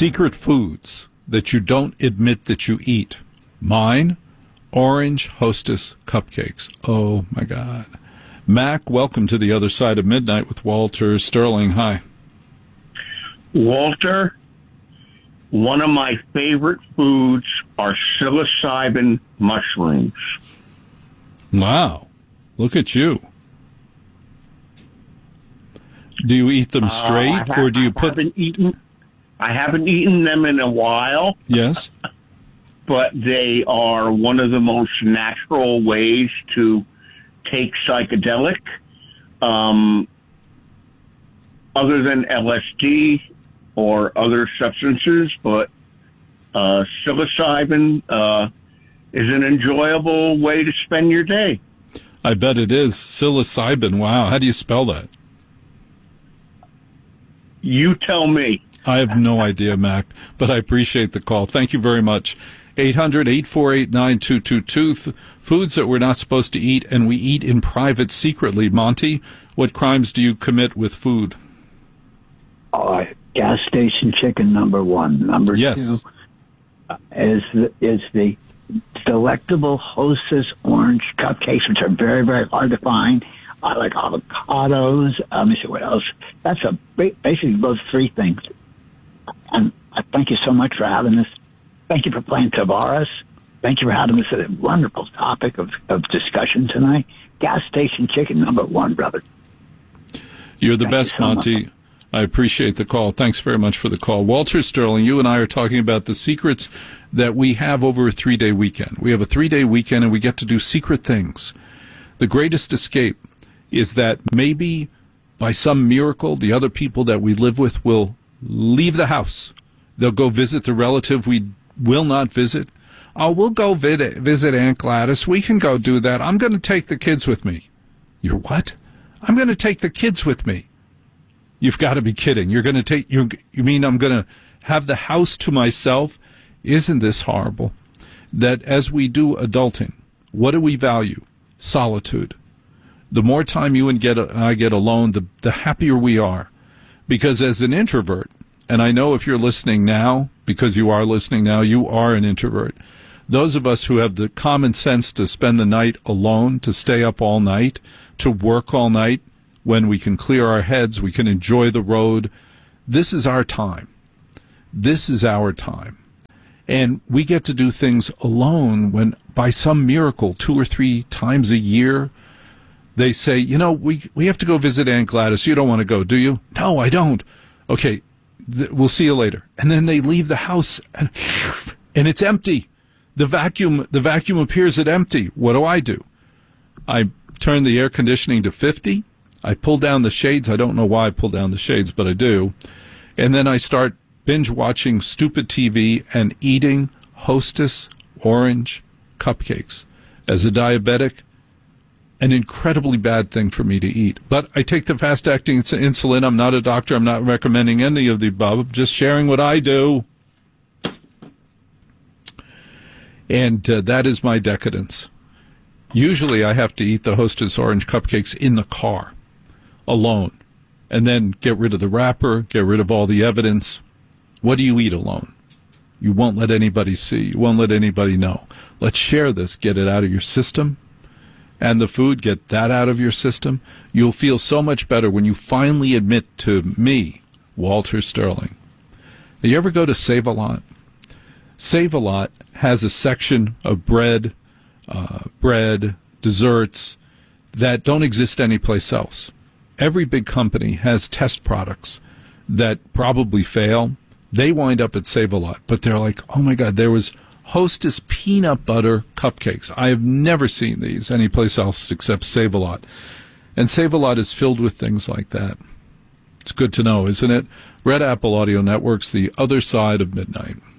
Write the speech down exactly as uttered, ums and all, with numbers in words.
secret foods that you don't admit that you eat. Mine, Orange Hostess cupcakes. Oh, my God. Mac, welcome to the other side of midnight with Walter Sterling. Hi. Walter, one of my favorite foods are psilocybin mushrooms. Wow. Look at you. Do you eat them straight, uh, have, or do you I put... Haven't eaten, I haven't eaten them in a while. Yes. But they are one of the most natural ways to take psychedelic, um, other than L S D or other substances. But uh, psilocybin uh, is an enjoyable way to spend your day. I bet it is. Psilocybin. Wow. How do you spell that? You tell me. I have no idea, Mac, but I appreciate the call. Thank you very much. eight hundred, eight four eight, nine two two two. Foods that we're not supposed to eat, and we eat in private secretly. Monty, what crimes do you commit with food? Uh, gas station chicken, number one. Number yes. two uh, is the, is the delectable Hostess orange cupcakes, which are very, very hard to find. I like avocados. Uh, let me see what else. That's a basically those three things. And I thank you so much for having this. Thank you for playing Tavares. Thank you for having this a wonderful topic of, of discussion tonight. Gas station chicken, number one, brother. You're the Thank best, you so Monty. much. I appreciate the call. Thanks very much for the call. Walter Sterling, you and I are talking about the secrets that we have over a three-day weekend. We have a three-day weekend, and we get to do secret things. The greatest escape is that maybe by some miracle, the other people that we live with will leave the house. They'll go visit the relative we will not visit. Oh, we'll go vid- visit Aunt Gladys. We can go do that. I'm going to take the kids with me. You're what? I'm going to take the kids with me. You've got to be kidding. You're going to take, you you mean I'm going to have the house to myself? Isn't this horrible? That as we do adulting, what do we value? Solitude. The more time you and get I get alone, the, the happier we are. Because as an introvert, and I know if you're listening now, because you are listening now, you are an introvert. Those of us who have the common sense to spend the night alone, to stay up all night, to work all night, when we can clear our heads, we can enjoy the road. This is our time. This is our time. And we get to do things alone when, by some miracle, two or three times a year, they say, you know, we we have to go visit Aunt Gladys. You don't want to go, do you? No, I don't. Okay, th- we'll see you later. And then they leave the house, and, and it's empty. The vacuum the vacuum appears at empty. What do I do? I turn the air conditioning to fifty. I pull down the shades. I don't know why I pull down the shades, but I do. And then I start binge-watching stupid T V and eating Hostess orange cupcakes. As a diabetic, an incredibly bad thing for me to eat. But I take the fast-acting insulin. I'm not a doctor. I'm not recommending any of the above. I'm just sharing what I do. And uh, that is my decadence. Usually I have to eat the Hostess orange cupcakes in the car, alone, and then get rid of the wrapper, get rid of all the evidence. What do you eat alone? You won't let anybody see. You won't let anybody know. Let's share this. Get it out of your system. And the food, get that out of your system. You'll feel so much better when you finally admit to me, Walter Sterling. Do you ever go to Save-A-Lot? Save-A-Lot has a section of bread, uh, bread, desserts that don't exist anyplace else. Every big company has test products that probably fail. They wind up at Save-A-Lot, but they're like, oh my God, there was Hostess peanut butter cupcakes. I have never seen these anyplace else except Save-A-Lot. And Save-A-Lot is filled with things like that. It's good to know, isn't it? Red Apple Audio Network's The Other Side of Midnight.